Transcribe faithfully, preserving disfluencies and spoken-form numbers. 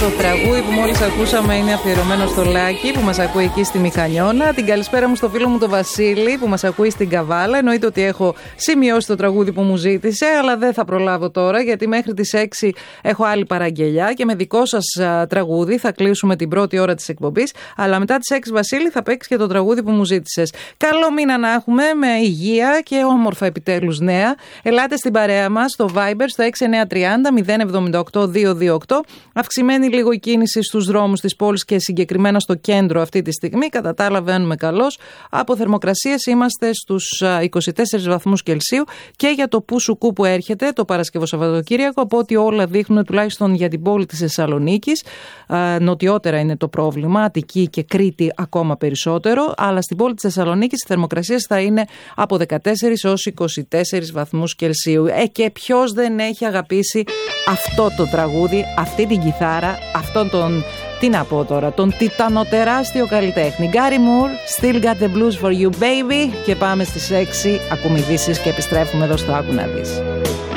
Το τραγούδι που μόλις ακούσαμε είναι αφιερωμένο στο Λάκη που μας ακούει εκεί στη Μηχανιώνα. Την καλησπέρα μου στο φίλο μου το Βασίλη που μας ακούει στην Καβάλα. Εννοείται ότι έχω σημειώσει το τραγούδι που μου ζήτησε, αλλά δεν θα προλάβω τώρα γιατί μέχρι τις έξι έχω άλλη παραγγελιά και με δικό σας α, τραγούδι θα κλείσουμε την πρώτη ώρα της εκπομπής. Αλλά μετά τις έξι, Βασίλη, θα παίξει και το τραγούδι που μου ζήτησες. Καλό μήνα να έχουμε με υγεία και όμορφα επιτέλους νέα. Ελάτε στην παρέα μας στο Viber στο έξι εννιά τρία μηδέν μηδέν εβδομήντα οκτώ δύο δύο οκτώ. Αυξημένη λίγο η κίνηση στους δρόμους της πόλης και συγκεκριμένα στο κέντρο αυτή τη στιγμή. Κατά τα άλλα βαίνουμε καλώς. Από θερμοκρασίες είμαστε στους είκοσι τέσσερις βαθμούς Κελσίου και για το Πουσουκού που έρχεται το Παρασκευό Σαββατοκύριακο, από ό,τι όλα δείχνουν τουλάχιστον για την πόλη της Θεσσαλονίκης. Νοτιότερα είναι το πρόβλημα, Αττική και Κρήτη ακόμα περισσότερο, αλλά στην πόλη της Θεσσαλονίκης οι θερμοκρασίες θα είναι από δεκατέσσερις έως είκοσι τέσσερις βαθμούς Κελσίου. Ε, και ποιος δεν έχει αγαπήσει αυτό το τραγούδι, αυτή την κιθάρα, αυτόν τον, τι να πω τώρα, τον τιτανοτεράστιο καλλιτέχνη. Gary Moore, Still Got the Blues for You Baby. Και πάμε στις έξι, ακούμε ειδήσεις και επιστρέφουμε εδώ στο Άκου να δεις.